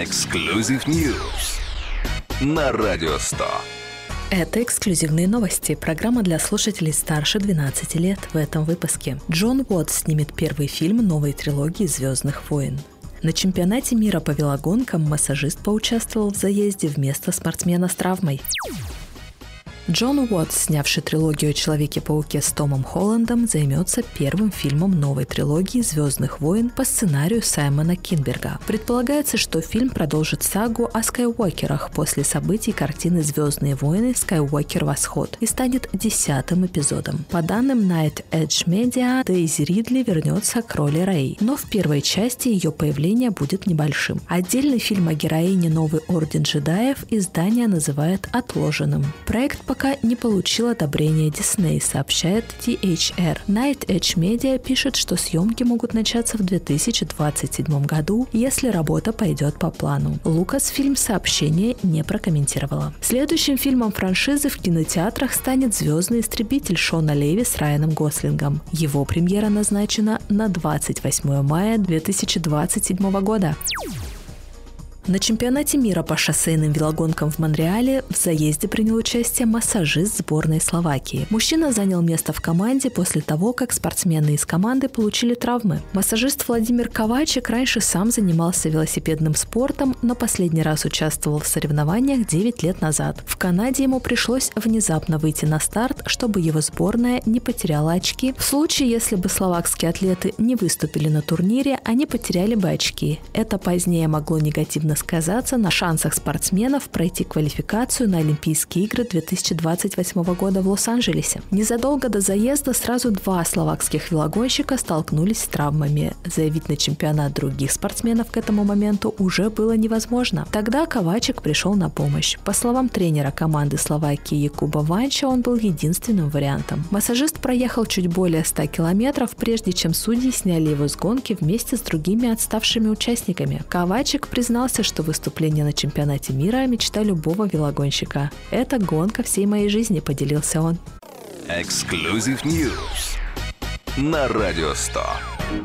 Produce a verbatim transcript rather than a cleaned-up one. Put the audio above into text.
Exclusive News на Радио сто. Это эксклюзивные новости. Программа для слушателей старше двенадцати лет. В этом выпуске Джон Уотс снимет первый фильм новой трилогии «Звездных войн». На чемпионате мира по велогонкам массажист поучаствовал в заезде вместо спортсмена с травмой. Джон Уотс, снявший трилогию о Человеке-пауке с Томом Холландом, займется первым фильмом новой трилогии «Звездных войн» по сценарию Саймона Кинберга. Предполагается, что фильм продолжит сагу о Скайуокерах после событий картины «Звездные войны. Скайуокер. Восход» и станет десятым эпизодом. По данным Night Edge Media, Дейзи Ридли вернется к роли Рэй, но в первой части ее появление будет небольшим. Отдельный фильм о героине «Новый орден джедаев» издание называет отложенным. Проект пока не получил одобрения Disney, сообщает ти эйч ар. Night Edge Media пишет, что съемки могут начаться в две тысячи двадцать седьмом году, если работа пойдет по плану. Lucasfilm сообщение не прокомментировала. Следующим фильмом франшизы в кинотеатрах станет «Звездный истребитель» Шона Леви с Райаном Гослингом. Его премьера назначена на двадцать восьмое мая две тысячи двадцать седьмого года. На чемпионате мира по шоссейным велогонкам в Монреале в заезде принял участие массажист сборной Словакии. Мужчина занял место в команде после того, как спортсмены из команды получили травмы. Массажист Владимир Ковачек раньше сам занимался велосипедным спортом, но последний раз участвовал в соревнованиях девять лет назад. В Канаде ему пришлось внезапно выйти на старт, чтобы его сборная не потеряла очки. В случае, если бы словакские атлеты не выступили на турнире, они потеряли бы очки. Это позднее могло негативно сказаться на шансах спортсменов пройти квалификацию на Олимпийские игры две тысячи двадцать восьмого года в Лос-Анджелесе. Незадолго до заезда сразу два словакских велогонщика столкнулись с травмами. Заявить на чемпионат других спортсменов к этому моменту уже было невозможно. Тогда Ковачек пришел на помощь. По словам тренера команды Словакии Якуба Ванча, он был единственным вариантом. Массажист проехал чуть более ста километров, прежде чем судьи сняли его с гонки вместе с другими отставшими участниками. Ковачек признался, что выступление на чемпионате мира – мечта любого велогонщика. Это гонка всей моей жизни, поделился он. Exclusive News на Радио сто.